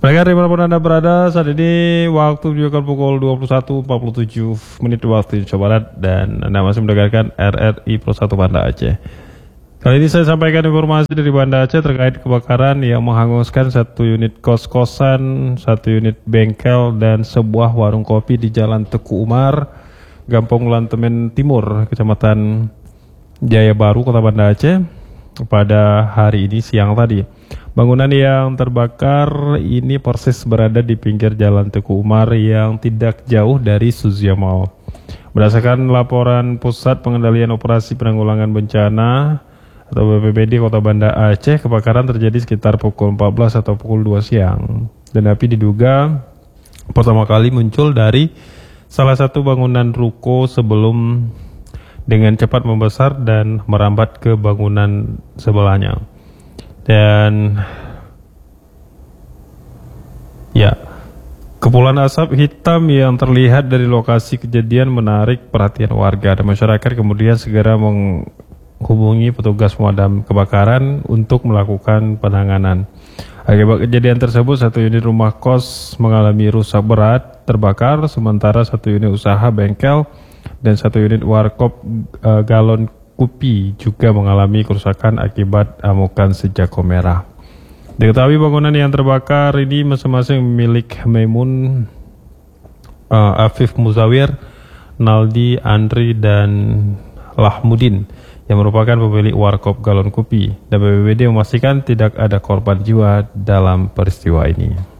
Mereka dimanapun Anda berada, saat ini waktu menunjukkan pukul 21.47 menit waktu Indonesia Barat dan Anda masih mendengarkan RRI Pro 1 Banda Aceh. Kali ini saya sampaikan informasi dari Banda Aceh terkait kebakaran yang menghanguskan satu unit kos-kosan, satu unit bengkel, dan sebuah warung kopi di Jalan Teku Umar, Gampong Lantemen Timur, Kecamatan Jaya Baru, Kota Banda Aceh, pada hari ini siang tadi. Bangunan yang terbakar ini persis berada di pinggir Jalan Teku Umar yang tidak jauh dari Suzia Mall. Berdasarkan laporan Pusat Pengendalian Operasi Penanggulangan Bencana atau BPBD Kota Banda Aceh, kebakaran terjadi sekitar pukul 14 atau pukul 2 siang. Dan api diduga pertama kali muncul dari salah satu bangunan ruko sebelum dengan cepat membesar dan merambat ke bangunan sebelahnya. Dan ya, kepulan asap hitam yang terlihat dari lokasi kejadian menarik perhatian warga dan masyarakat, kemudian segera menghubungi petugas pemadam kebakaran untuk melakukan penanganan. Akibat kejadian tersebut, satu unit rumah kos mengalami rusak berat terbakar, sementara satu unit usaha bengkel dan satu unit warkop galon kopi juga mengalami kerusakan akibat amukan sejako merah. Diketahui bangunan yang terbakar ini masing-masing milik Maimun, Afif Muzawir, Naldi, Andri, dan Lahmudin yang merupakan pemilik warkop galon kopi. Dan BPBD memastikan tidak ada korban jiwa dalam peristiwa ini.